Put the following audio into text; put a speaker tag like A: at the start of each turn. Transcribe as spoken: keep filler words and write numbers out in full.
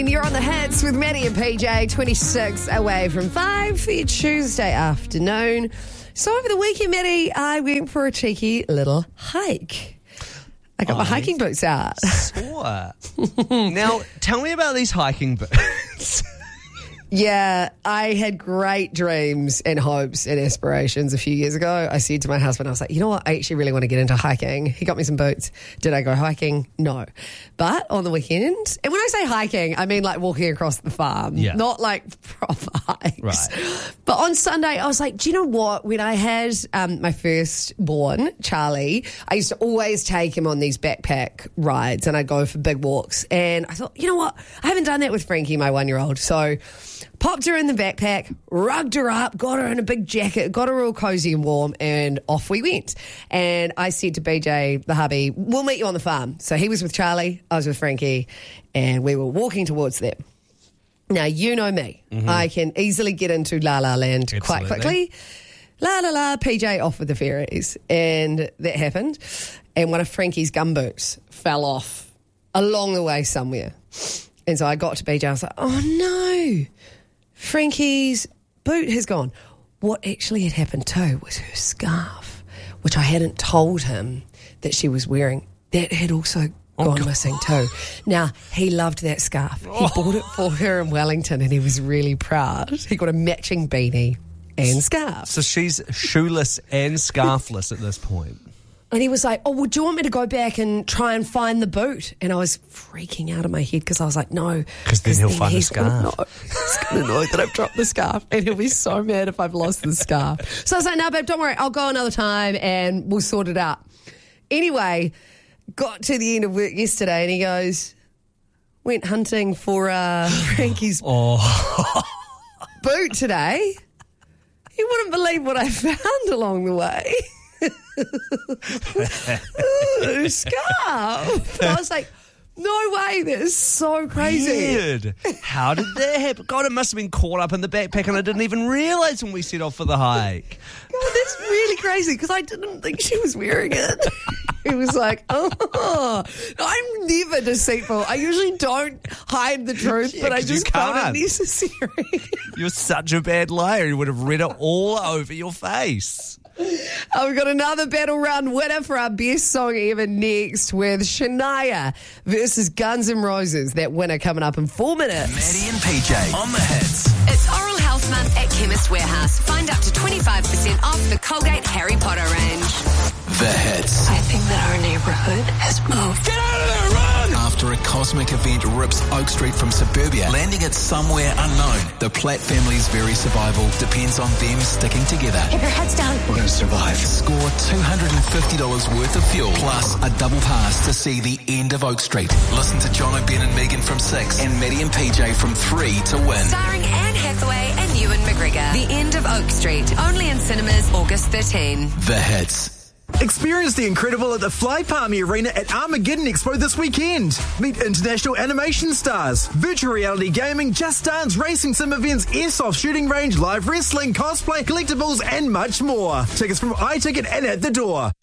A: You're on the hits with Maddie and P J, twenty-six away from five for your Tuesday afternoon. So over the weekend, Maddie, I went for a cheeky little hike. I got I my hiking boots out.
B: Saw. Now, tell me about these hiking boots.
A: Yeah, I had great dreams and hopes and aspirations a few years ago. I said to my husband, I was like, you know what? I actually really want to get into hiking. He got me some boots. Did I go hiking? No. But on the weekend, and when I say hiking, I mean like walking across the farm,
B: yeah.
A: not like proper hikes.
B: Right.
A: But on Sunday, I was like, do you know what? When I had um, my firstborn, Charlie, I used to always take him on these backpack rides and I'd go for big walks. And I thought, you know what? I haven't done that with Frankie, my one-year-old. So popped her in the backpack, rugged her up, got her in a big jacket, got her all cozy and warm, and off we went. And I said to B J, the hubby, we'll meet you on the farm. So he was with Charlie, I was with Frankie, and we were walking towards them. Now, you know me. Mm-hmm. I can easily get into La La Land
B: Absolutely.
A: quite quickly. La la la, P J off with the fairies. And that happened. And one of Frankie's gumboots fell off along the way somewhere. And so I got to B J, I was like, oh no. Frankie's boot has gone. What actually had happened too was her scarf, which I hadn't told him that she was wearing. That had also
B: oh,
A: gone
B: God.
A: missing too. Now, he loved that scarf. He oh. bought it for her in Wellington and he was really proud. He got a matching beanie and scarf.
B: So she's shoeless and scarfless at this point.
A: And he was like, oh, well, do you want me to go back and try and find the boot? And I was freaking out of my head because I was like, no.
B: Because then he'll find the
A: he's
B: scarf.
A: Gonna know. He's going to know that I've dropped the scarf and he'll be so mad if I've lost the scarf. So I was like, no, babe, don't worry. I'll go another time and we'll sort it out. Anyway, got to the end of work yesterday and he goes, went hunting for uh, Frankie's
B: oh.
A: boot today. You wouldn't believe what I found along the way. Ooh, scarf. I was like, no way, that is so crazy.
B: Weird. How did that happen? God, it must have been caught up in the backpack and I didn't even realise when we set off for the hike.
A: God, that's really crazy because I didn't think she was wearing it. It was like, oh, I'm never deceitful. I usually don't hide the truth, yeah, but I just found it necessary.
B: You're such a bad liar. You would have read it all over your face.
A: Oh, we've got another battle round winner for our best song ever next with Shania versus Guns N' Roses. That winner coming up in four minutes.
C: Maddie and P J on the hits.
D: It's Oral Health Month at Chemist Warehouse. Find up to twenty-five percent off the Colgate Harry Potter range.
C: The hits.
D: I think that our neighbourhood has moved.
C: Get out of there, run! After a cosmic event rips Oak Street from suburbia, landing it somewhere unknown, the Platt family's very survival depends on them sticking together.
D: Keep your heads down.
C: We're going to survive. Score two hundred fifty dollars worth of fuel, plus a double pass to see the end of Oak Street. Listen to John O'Brien and Megan from six and Maddie and P J from three to win.
D: Starring Anne Hathaway and Ewan McGregor. The End of Oak Street. Only in cinemas August thirteenth.
C: The hits.
E: Experience the incredible at the Fly Palmy Arena at Armageddon Expo this weekend. Meet international animation stars, virtual reality gaming, Just Dance, racing sim events, airsoft shooting range, live wrestling, cosplay, collectibles, and much more. Tickets from iTicket and at the door.